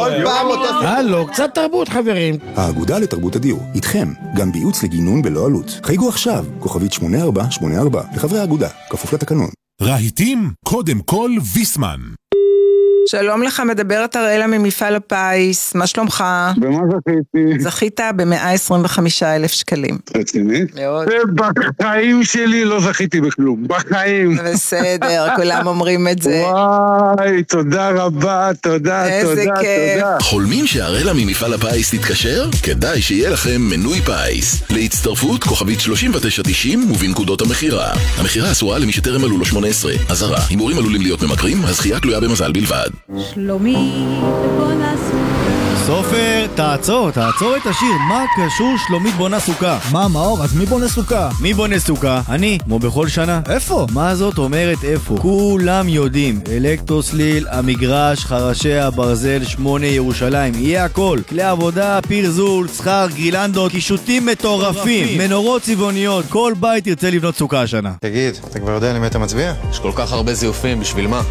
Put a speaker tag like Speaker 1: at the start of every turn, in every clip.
Speaker 1: כל פעם אותו...
Speaker 2: הלו, קצת תרבות חברים.
Speaker 3: האגודה לתרבות הדיור, איתכם, גם בייעוץ לגינון בלא עלות. חייגו עכשיו, כוכבית 8484, לחברי האגודה, כפוף לתקנון.
Speaker 4: רהיטים, קודם כל ויסמן.
Speaker 5: שלום לך, מדברת אראלה ממפעל הפיס, מה שלומך?
Speaker 6: במה זכיתי?
Speaker 5: זכית ב-125,000 שקלים.
Speaker 6: רצינית?
Speaker 5: מאוד.
Speaker 6: בחיים שלי לא זכיתי בכלום, בחיים.
Speaker 5: בסדר, כולם אומרים את זה.
Speaker 6: וואי, תודה רבה, תודה,
Speaker 5: איזה
Speaker 6: תודה,
Speaker 5: כיף.
Speaker 6: תודה.
Speaker 7: חולמים שהאראלה ממפעל הפיס תתקשר? כדאי שיהיה לכם מנוי פיס. להצטרפות כוכבית 3990 ובנקודות המחירה. המחירה אסורה למי שטרם מלאו לו 18. אזהרה, הימורים עלולים להיות ממכרים, הזכייה תלויה במזל בלבד.
Speaker 8: שלומי, בוא נעשה.
Speaker 2: סופר, תעצור את השיר. מה קשור שלומית בונה סוכה?
Speaker 9: מה מאור, אז מי בונה סוכה?
Speaker 2: מי בונה סוכה? אני, כמו בכל שנה.
Speaker 9: איפה?
Speaker 2: מה זאת אומרת איפה? כולם יודעים. אלקטרוסליל, המגרש, חרשי הברזל, 8 ירושלים. יהיה הכל. כלי עבודה, פרזול, שכר, גרילנדות, קישוטים מטורפים, מנורות צבעוניות. כל בית ירצה לבנות סוכה השנה.
Speaker 10: תגיד, אתה כבר יודע למי אתה מצביע?
Speaker 11: יש כל כך הרבה זיופים, בשביל מה?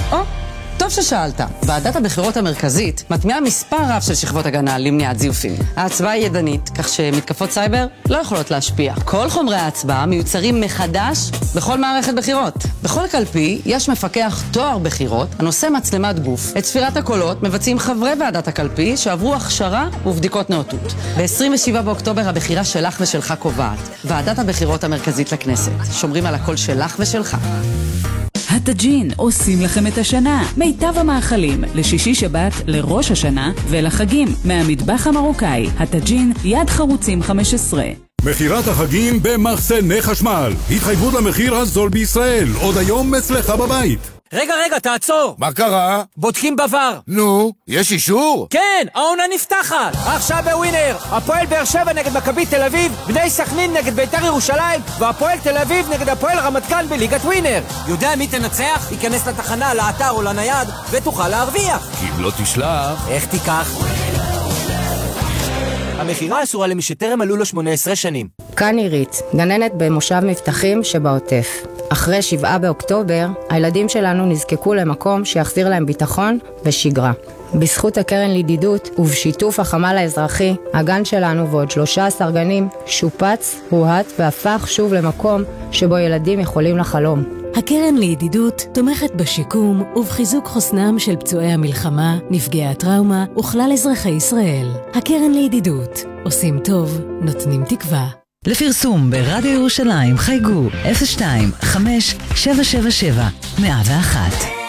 Speaker 12: טוב ששאלת. ועדת הבחירות המרכזית מטמיעה מספר רב של שכבות הגנה למניעת זיופים. ההצבעה היא ידנית, כך שמתקפות סייבר לא יכולות להשפיע. כל חומרי ההצבעה מיוצרים מחדש בכל מערכת בחירות. בכל קלפי יש מפקח תואר בחירות הנושא מצלמת גוף. את ספירת הקולות מבצעים חברי ועדת הקלפי שעברו הכשרה ובדיקות נאותות. ב-27 באוקטובר הבחירה שלך ושלך קובעת. ועדת הבחירות המרכזית לכנסת. שומרים על הקול שלך ושלך.
Speaker 8: הטאג'ין עושים לכם את השנה. מיטב המאכלים לשישי שבת, לראש השנה ולחגים מהמטבח המרוקאי. הטאג'ין, יד חרוצים 15.
Speaker 4: מחירת החגים במחסני חשמל. התחייבות למחיר הזול בישראל. עוד היום אצלך בבית.
Speaker 13: רגע, תעצור.
Speaker 9: מה קרה?
Speaker 13: בודקים בבר.
Speaker 9: נו, יש אישור?
Speaker 13: כן, העונה נפתחת. עכשיו בווינר. הפועל באר שבע נגד מכבי תל אביב, בני סכנין נגד בית"ר ירושלים, והפועל תל אביב נגד הפועל רמת גן בליגת ווינר. יודע מי תנצח? ייכנס לתחנה, לאתר או לנייד, ותוכל להרוויח.
Speaker 9: כי אם לא תשלח...
Speaker 13: איך תיקח? המחירה אסורה למי שטרם מלאו לו 18 שנים.
Speaker 14: כאן עירית, גננת במושב מבטחים שבעוטף. אחרי 7 באוקטובר, הילדים שלנו נזקקו למקום שיחזיר להם ביטחון ושגרה. בזכות הקרן לידידות ובשיתוף החמ"ל האזרחי, הגן שלנו ועוד 13 גנים שופץ, הוהט והפך שוב למקום שבו ילדים יכולים לחלום.
Speaker 8: הקרן לידידות תומכת בשיקום ובחיזוק חוסנם של פצועי המלחמה, נפגעי הטראומה וכלל אזרחי ישראל. הקרן לידידות, עושים טוב, נותנים תקווה.
Speaker 15: לפרסום ברדיו ירושלים חייגו 02-5-777-101.